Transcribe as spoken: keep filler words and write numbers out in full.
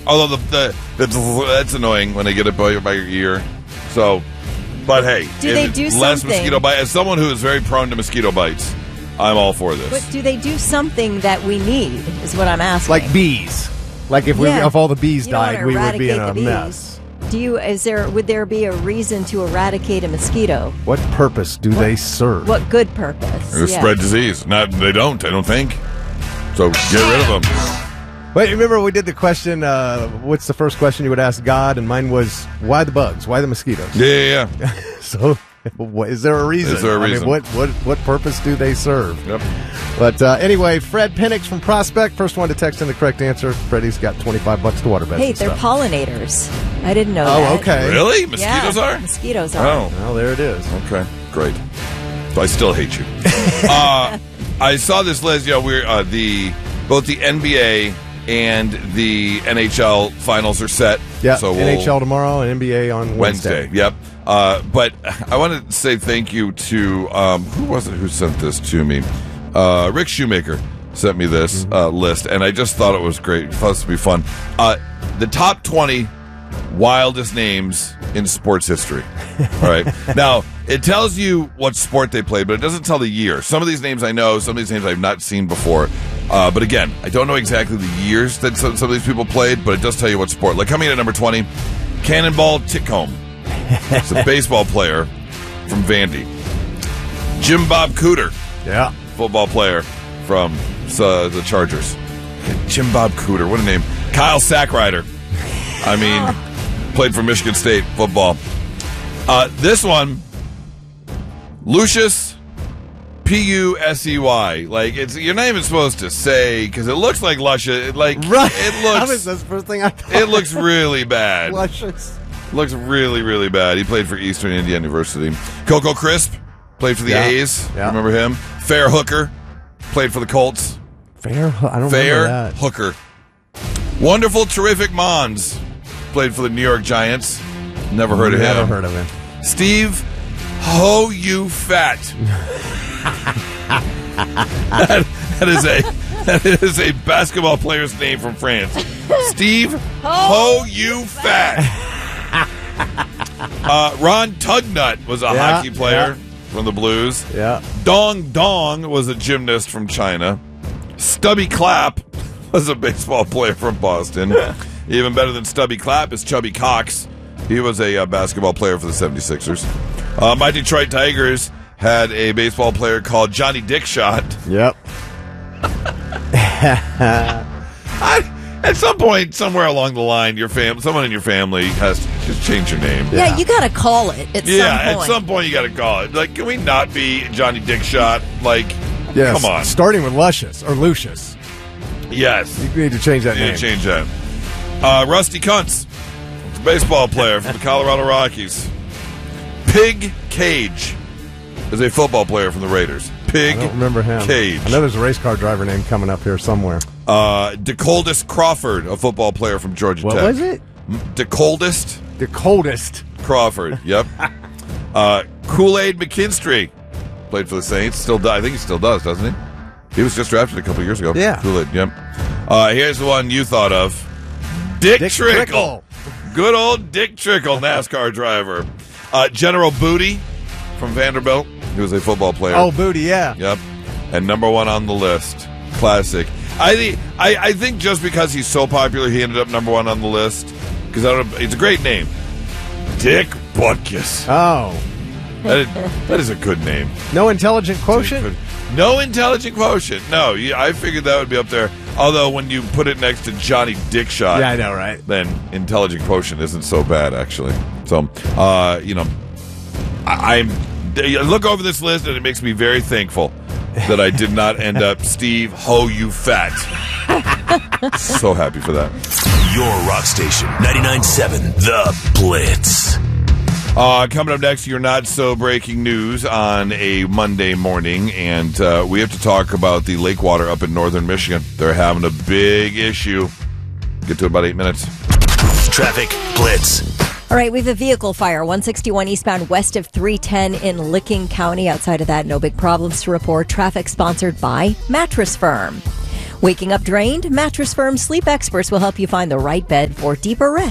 Although the, the, the that's annoying when they get it by, by your ear. So, but hey, do they do less something? mosquito bite? As someone who is very prone to mosquito bites, I'm all for this. But do they do something that we need? Is what I'm asking. Like bees. Like if we Yeah. if all the bees You don't died, wanna we would be in eradicate a the bees. mess. Do you? Is there? Would there be a reason to eradicate a mosquito? What purpose do they serve? What good purpose? They Yeah. spread disease. Not they don't. I don't think. So get rid of them. Wait, remember we did the question, uh, what's the first question you would ask God? And mine was, why the bugs? Why the mosquitoes? Yeah, yeah, yeah. So, what, is there a reason? Is there a I reason? mean, what, what, what purpose do they serve? Yep. But uh, anyway, Fred Penix from Prospect, first one to text in the correct answer. Freddie's got twenty-five bucks to water beds. Hey, and they're stuff. pollinators. I didn't know Oh, that. okay. Really? Mosquitoes Yeah, are? Mosquitoes are. Oh. Well, there it is. Okay, great. So I still hate you. uh, I saw this list. You know, we're uh, the both the N B A and the N H L finals are set. Yeah, so we'll, N H L tomorrow and N B A on Wednesday. Wednesday. Yep. Uh, but I want to say thank you to um, who was it who sent this to me? Uh, Rick Shoemaker sent me this Mm-hmm. uh, list, and I just thought it was great. Thought this would be fun. Uh, the top twenty wildest names in sports history. All right. Now, it tells you what sport they played, but it doesn't tell the year. Some of these names I know, some of these names I've not seen before. Uh, but again, I don't know exactly the years that some, some of these people played, but it does tell you what sport. Like coming in at number twenty, Cannonball Titcomb. It's a baseball player from Vandy. Jim Bob Cooter, Yeah. football player from uh, the Chargers. Jim Bob Cooter, what a name. Kyle Sackrider. I mean, played for Michigan State football. Uh, this one, Lucius P U S E Y. Like it's you're not even supposed to say because it looks like luscious. It, like Right. it That was looks. the first thing I thought. It looks really bad. luscious. Looks really, really bad. He played for Eastern Indiana University. Coco Crisp played for the Yeah. A's. Yeah. Remember him? Fair Hooker played for the Colts. Fair? I don't Fair remember that. Hooker. Wonderful, terrific Mons played for the New York Giants. Never heard of Never him. heard of him. Steve Ho You Fat. that, that is a that is a basketball player's name from France. Steve Ho You Fat. Uh, Ron Tugnut was a Yeah, hockey player yeah. from the Blues. Yeah. Dong Dong was a gymnast from China. Stubby Clapp was a baseball player from Boston. Even better than Stubby Clapp is Chubby Cox. He was a uh, basketball player for the seventy-sixers. Uh, my Detroit Tigers had a baseball player called Johnny Dickshot. Yep. I, at some point, somewhere along the line, your fam- someone in your family has to just change your name. Yeah, you got to call it at Yeah, some at point. some point you got to call it. Like, can we not be Johnny Dickshot? Like, Yes. come on. Starting with Luscious or Lucius. Yes. You need to change that You need name. to change that. Uh, Rusty Kuntz, baseball player from the Colorado Rockies. Pig Cage is a football player from the Raiders. Pig I don't remember him. Cage. I know there's a race car driver name coming up here somewhere. Uh, DeColdest Crawford, a football player from Georgia What Tech. was it? DeColdest The coldest. Crawford. Yep. uh, Kool-Aid McKinstry played for the Saints. Still, do- I think he still does, doesn't he? He was just drafted a couple years ago. Yeah. Kool-Aid. Yep. Uh, here's the one you thought of. Dick, Dick Trickle. Trickle. Good old Dick Trickle, NASCAR driver. Uh, General Booty from Vanderbilt. He was a football player. Oh, Booty, yeah. Yep. And number one on the list. Classic. I think I, I think just because he's so popular, he ended up number one on the list. Because I don't know, it's a great name. Dick Butkus. Oh. That is, that is a good name. No intelligent quotient? No intelligent quotient. No, yeah, I figured that would be up there. Although when you put it next to Johnny Dickshot, Yeah, I know, right? then intelligent quotient isn't so bad, actually. So, uh, you know, I, I'm I look over this list and it makes me very thankful that I did not end up Steve Ho You Fat. So happy for that. Your rock station, ninety-nine point seven The Blitz. Uh, coming up next, your not so breaking news on a Monday morning, and uh, we have to talk about the lake water up in northern Michigan. They're having a big issue. Get to it in about eight minutes. Traffic Blitz. All right, we have a vehicle fire, one sixty-one eastbound west of three ten in Licking County. Outside of that, no big problems to report. Traffic sponsored by Mattress Firm. Waking up drained? Mattress Firm sleep experts will help you find the right bed for deeper rest.